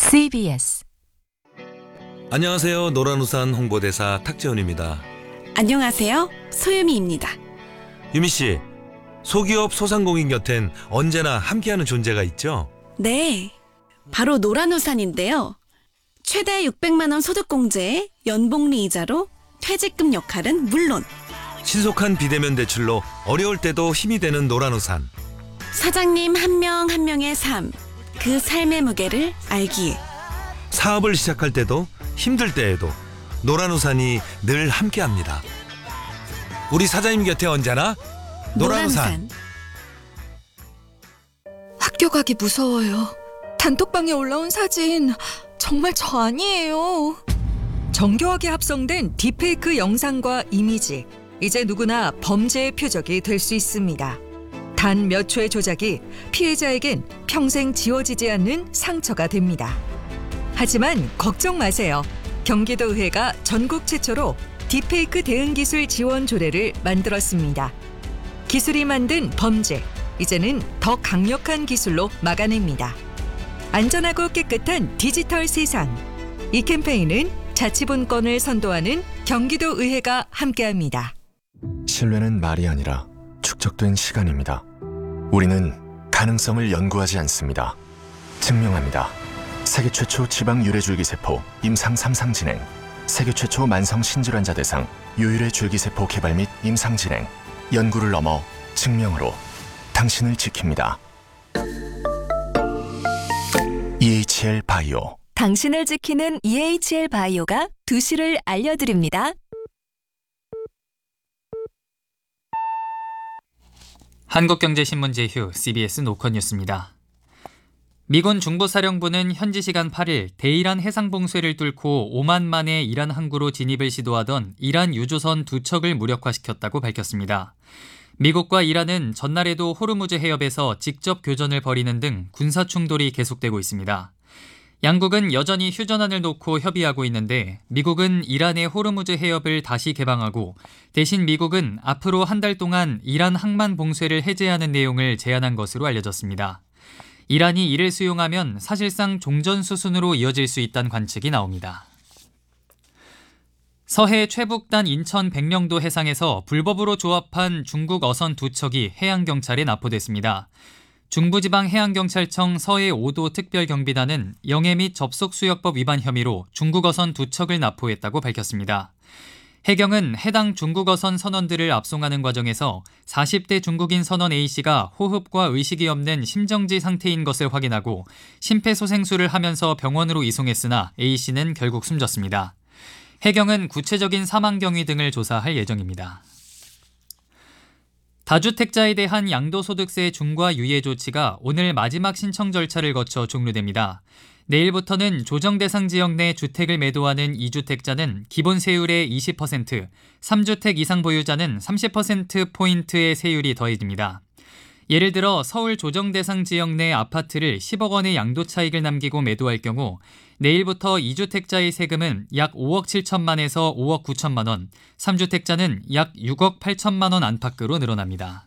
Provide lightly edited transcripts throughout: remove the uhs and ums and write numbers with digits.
CBS. 안녕하세요. 노란우산 홍보대사 탁재훈입니다. 안녕하세요. 소유미입니다. 유미 씨, 소기업 소상공인 곁엔 언제나 함께하는 존재가 있죠? 네, 바로 노란우산인데요. 최대 600만 원 소득공제에 연복리 이자로 퇴직금 역할은 물론 신속한 비대면 대출로 어려울 때도 힘이 되는 노란우산. 사장님 한 명 한 명의 삶, 그 삶의 무게를 알기에 사업을 시작할 때도 힘들 때에도 노란우산이 늘 함께합니다. 우리 사장님 곁에 언제나 노란우산. 학교 가기 무서워요. 단톡방에 올라온 사진 정말 저 아니에요. 정교하게 합성된 딥페이크 영상과 이미지. 이제 누구나 범죄의 표적이 될 수 있습니다. 단 몇 초의 조작이 피해자에겐 평생 지워지지 않는 상처가 됩니다. 하지만 걱정 마세요. 경기도의회가 전국 최초로 딥페이크 대응 기술 지원 조례를 만들었습니다. 기술이 만든 범죄, 이제는 더 강력한 기술로 막아냅니다. 안전하고 깨끗한 디지털 세상. 이 캠페인은 자치분권을 선도하는 경기도의회가 함께합니다. 신뢰는 말이 아니라 축적된 시간입니다. 우리는 가능성을 연구하지 않습니다. 증명합니다. 세계 최초 지방 유래줄기세포 임상 3상 진행, 세계 최초 만성 신질환자 대상 유일의 줄기세포 개발 및 임상 진행, 연구를 넘어 증명으로 당신을 지킵니다. EHL 바이오. 당신을 지키는 EHL 바이오가 2시를 알려드립니다. 한국경제신문 제휴 CBS 노컷뉴스입니다. 미군 중부사령부는 현지 시간 8일 대이란 해상봉쇄를 뚫고 오만만의 이란 항구로 진입을 시도하던 이란 유조선 2척을 무력화시켰다고 밝혔습니다. 미국과 이란은 전날에도 호르무즈 해협에서 직접 교전을 벌이는 등 군사 충돌이 계속되고 있습니다. 양국은 여전히 휴전안을 놓고 협의하고 있는데 미국은 이란의 호르무즈 해협을 다시 개방하고 대신 미국은 앞으로 한 달 동안 이란 항만 봉쇄를 해제하는 내용을 제안한 것으로 알려졌습니다. 이란이 이를 수용하면 사실상 종전 수순으로 이어질 수 있다는 관측이 나옵니다. 서해 최북단 인천 백령도 해상에서 불법으로 조업한 중국 어선 2척이 해양경찰에 납포됐습니다. 중부지방해양경찰청 서해 5도 특별경비단은 영해 및 접속수역법 위반 혐의로 중국 어선 2척을 납포했다고 밝혔습니다. 해경은 해당 중국 어선 선원들을 압송하는 과정에서 40대 중국인 선원 A씨가 호흡과 의식이 없는 심정지 상태인 것을 확인하고 심폐소생술을 하면서 병원으로 이송했으나 A씨는 결국 숨졌습니다. 해경은 구체적인 사망 경위 등을 조사할 예정입니다. 다주택자에 대한 양도소득세 중과 유예 조치가 오늘 마지막 신청 절차를 거쳐 종료됩니다. 내일부터는 조정 대상 지역 내 주택을 매도하는 2주택자는 기본 세율의 20%, 3주택 이상 보유자는 30%포인트의 세율이 더해집니다. 예를 들어 서울 조정 대상 지역 내 아파트를 10억 원의 양도 차익을 남기고 매도할 경우 내일부터 2주택자의 세금은 약 5억 7천만에서 5억 9천만 원, 3주택자는 약 6억 8천만 원 안팎으로 늘어납니다.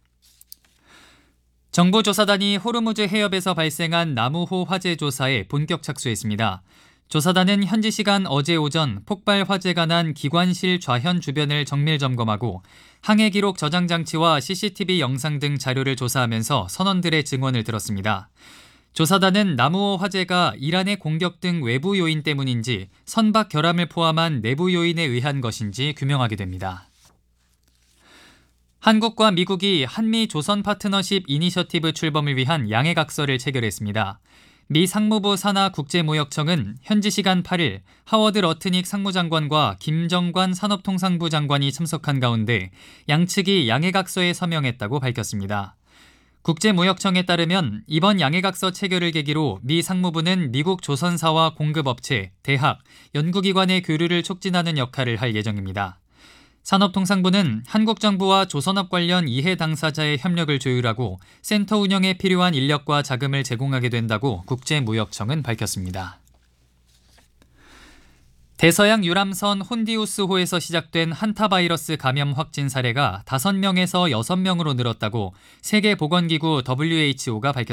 정부 조사단이 호르무즈 해협에서 발생한 나무호 화재 조사에 본격 착수했습니다. 조사단은 현지 시간 어제 오전 폭발 화재가 난 기관실 좌현 주변을 정밀 점검하고 항해 기록 저장 장치와 CCTV 영상 등 자료를 조사하면서 선원들의 증언을 들었습니다. 조사단은 나무호 화재가 이란의 공격 등 외부 요인 때문인지 선박 결함을 포함한 내부 요인에 의한 것인지 규명하게 됩니다. 한국과 미국이 한미 조선 파트너십 이니셔티브 출범을 위한 양해각서를 체결했습니다. 미 상무부 산하 국제무역청은 현지 시간 8일 하워드 러트닉 상무장관과 김정관 산업통상부 장관이 참석한 가운데 양측이 양해각서에 서명했다고 밝혔습니다. 국제무역청에 따르면 이번 양해각서 체결을 계기로 미 상무부는 미국 조선사와 공급업체, 대학, 연구기관의 교류를 촉진하는 역할을 할 예정입니다. 산업통상부는 한국 정부와 조선업 관련 이해 당사자의 협력을 조율하고 센터 운영에 필요한 인력과 자금을 제공하게 된다고 국제무역청은 밝혔습니다. 대서양 유람선 혼디우스호에서 시작된 한타바이러스 감염 확진 사례가 5명에서 6명으로 늘었다고 세계보건기구 WHO가 밝혔습니다.